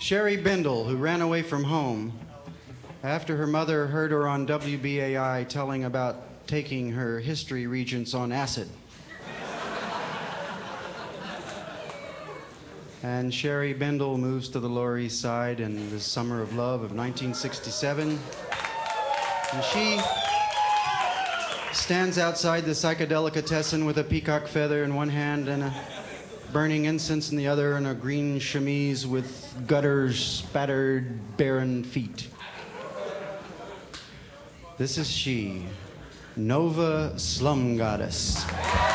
Sherry Bindle, who ran away from home after her mother heard her on WBAI telling about taking her history regents on acid. And Sherry Bindle moves to the Lower East Side in the summer of love of 1967. And she stands outside the Psychedelicatessen with a peacock feather in one hand and a burning incense in the other, and a green chemise with gutters spattered barren feet. This is she, Nova Slum Goddess.